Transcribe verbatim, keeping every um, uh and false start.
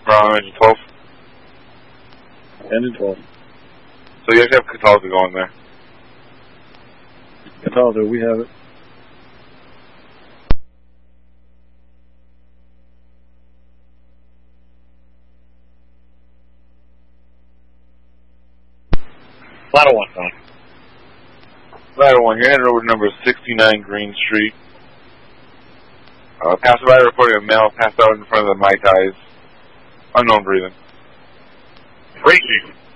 From engine twelve. Engine twelve. So you actually have Cataldo going there. Cataldo, we have it. Ladder one, Tony. Ladder one, you're headed over to number sixty-nine Green Street. Uh, passerby reporting a male passed out in front of the Mai Tais. Unknown breathing. Great.